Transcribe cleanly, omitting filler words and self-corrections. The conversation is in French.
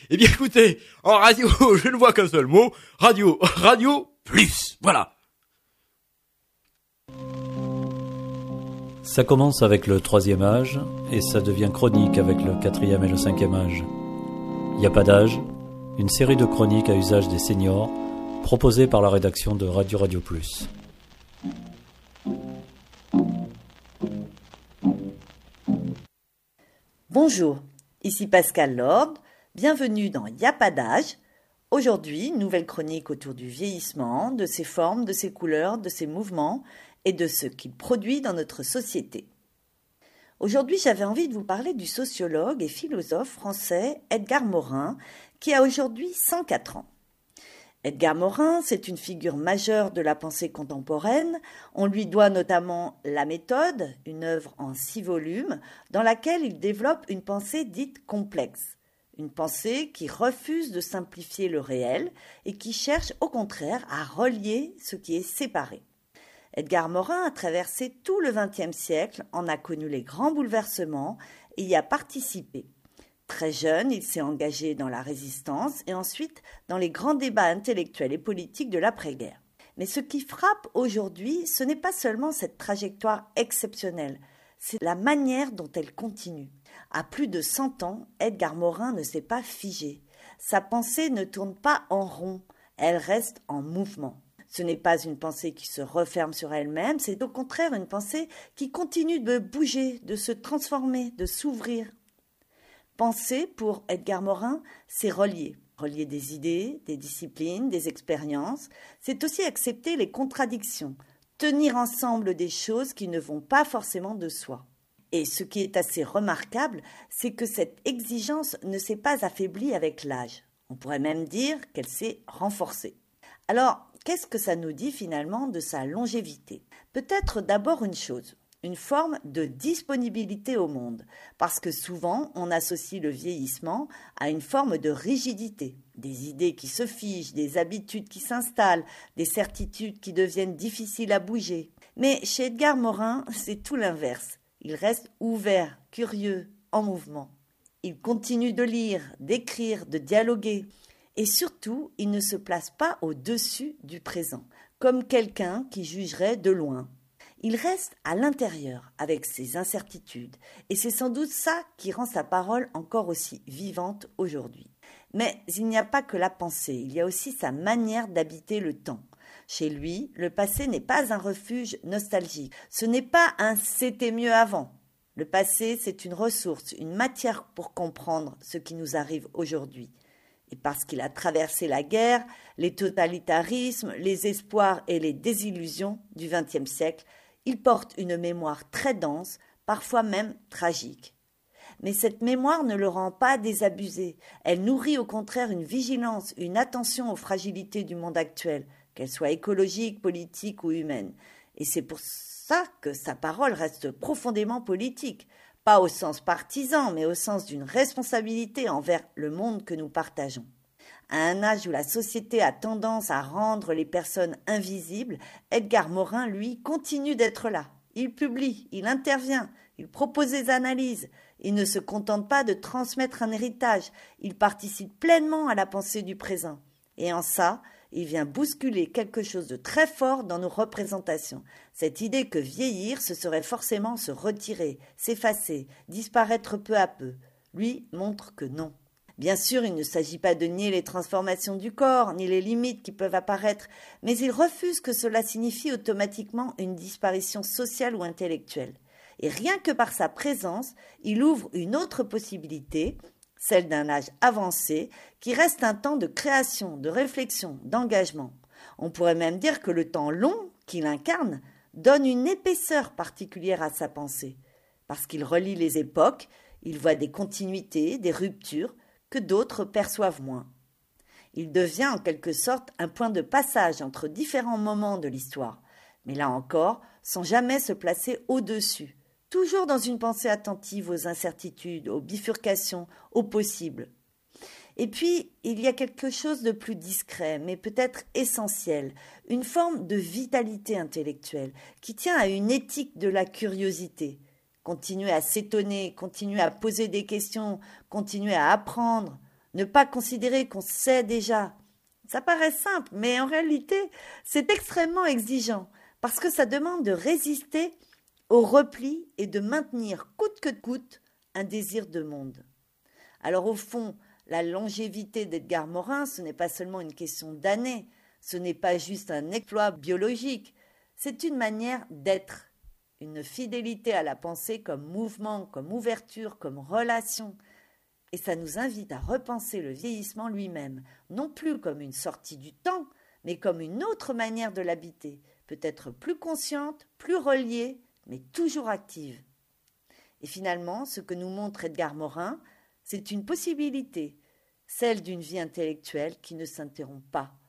Eh bien écoutez, en radio, je ne vois qu'un seul mot, radio plus, voilà. Ça commence avec le 3e âge et ça devient chronique avec le 4e et le 5e âge. Il n'y a pas d'âge, une série de chroniques à usage des seniors proposées par la rédaction de Radio Plus. Bonjour, ici Pascal Lord, bienvenue dans Y a pas d'âge. Aujourd'hui, nouvelle chronique autour du vieillissement, de ses formes, de ses couleurs, de ses mouvements et de ce qu'il produit dans notre société. Aujourd'hui, j'avais envie de vous parler du sociologue et philosophe français Edgar Morin, qui a aujourd'hui 104 ans. Edgar Morin, c'est une figure majeure de la pensée contemporaine. On lui doit notamment La Méthode, une œuvre en 6 volumes, dans laquelle il développe une pensée dite complexe. Une pensée qui refuse de simplifier le réel et qui cherche au contraire à relier ce qui est séparé. Edgar Morin a traversé tout le XXe siècle, en a connu les grands bouleversements et y a participé. Très jeune, il s'est engagé dans la résistance et ensuite dans les grands débats intellectuels et politiques de l'après-guerre. Mais ce qui frappe aujourd'hui, ce n'est pas seulement cette trajectoire exceptionnelle, c'est la manière dont elle continue. À plus de 100 ans, Edgar Morin ne s'est pas figé. Sa pensée ne tourne pas en rond, elle reste en mouvement. Ce n'est pas une pensée qui se referme sur elle-même, c'est au contraire une pensée qui continue de bouger, de se transformer, de s'ouvrir. Penser, pour Edgar Morin, c'est relier. Relier des idées, des disciplines, des expériences. C'est aussi accepter les contradictions, tenir ensemble des choses qui ne vont pas forcément de soi. Et ce qui est assez remarquable, c'est que cette exigence ne s'est pas affaiblie avec l'âge. On pourrait même dire qu'elle s'est renforcée. Alors, qu'est-ce que ça nous dit finalement de sa longévité ? Peut-être d'abord une chose, une forme de disponibilité au monde, parce que souvent on associe le vieillissement à une forme de rigidité, des idées qui se figent, des habitudes qui s'installent, des certitudes qui deviennent difficiles à bouger. Mais chez Edgar Morin, c'est tout l'inverse. Il reste ouvert, curieux, en mouvement. Il continue de lire, d'écrire, de dialoguer. Et surtout, il ne se place pas au-dessus du présent, comme quelqu'un qui jugerait de loin. Il reste à l'intérieur avec ses incertitudes, et c'est sans doute ça qui rend sa parole encore aussi vivante aujourd'hui. Mais il n'y a pas que la pensée, il y a aussi sa manière d'habiter le temps. Chez lui, le passé n'est pas un refuge nostalgique, ce n'est pas un « c'était mieux avant ». Le passé, c'est une ressource, une matière pour comprendre ce qui nous arrive aujourd'hui. Et parce qu'il a traversé la guerre, les totalitarismes, les espoirs et les désillusions du XXe siècle, il porte une mémoire très dense, parfois même tragique. Mais cette mémoire ne le rend pas désabusé. Elle nourrit au contraire une vigilance, une attention aux fragilités du monde actuel, qu'elles soient écologiques, politiques ou humaines. Et c'est pour ça que sa parole reste profondément politique. Pas au sens partisan, mais au sens d'une responsabilité envers le monde que nous partageons. À un âge où la société a tendance à rendre les personnes invisibles, Edgar Morin, lui, continue d'être là. Il publie, il intervient, il propose des analyses. Il ne se contente pas de transmettre un héritage, il participe pleinement à la pensée du présent. Et en ça, il vient bousculer quelque chose de très fort dans nos représentations. Cette idée que vieillir, ce serait forcément se retirer, s'effacer, disparaître peu à peu. Lui montre que non. Bien sûr, il ne s'agit pas de nier les transformations du corps, ni les limites qui peuvent apparaître, mais il refuse que cela signifie automatiquement une disparition sociale ou intellectuelle. Et rien que par sa présence, il ouvre une autre possibilité, celle d'un âge avancé, qui reste un temps de création, de réflexion, d'engagement. On pourrait même dire que le temps long qu'il incarne donne une épaisseur particulière à sa pensée, parce qu'il relie les époques, il voit des continuités, des ruptures, que d'autres perçoivent moins. Il devient en quelque sorte un point de passage entre différents moments de l'histoire, mais là encore, sans jamais se placer au-dessus, toujours dans une pensée attentive aux incertitudes, aux bifurcations, aux possibles. Et puis, il y a quelque chose de plus discret, mais peut-être essentiel, une forme de vitalité intellectuelle qui tient à une éthique de la curiosité. Continuer à s'étonner, continuer à poser des questions, continuer à apprendre, Ne pas considérer qu'on sait déjà. Ça paraît simple, mais en réalité, c'est extrêmement exigeant parce que ça demande de résister au repli et de maintenir coûte que coûte un désir de monde. Alors au fond, la longévité d'Edgar Morin, ce n'est pas seulement une question d'années, ce n'est pas juste un exploit biologique, c'est une manière d'être, une fidélité à la pensée comme mouvement, comme ouverture, comme relation. Et ça nous invite à repenser le vieillissement lui-même, non plus comme une sortie du temps, mais comme une autre manière de l'habiter, peut-être plus consciente, plus reliée, mais toujours active. Et finalement, ce que nous montre Edgar Morin, c'est une possibilité, celle d'une vie intellectuelle qui ne s'interrompt pas,